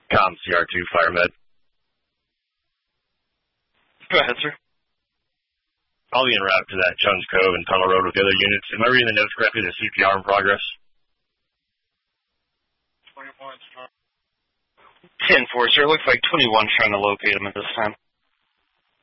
CR2 FireMed. Go ahead, sir. I'll be en route to that Chuns Cove and Tunnel Road with the other units. Am I reading the notes correctly? The CPR in progress? 10-4, sir. Looks like 21's trying to locate him at this time.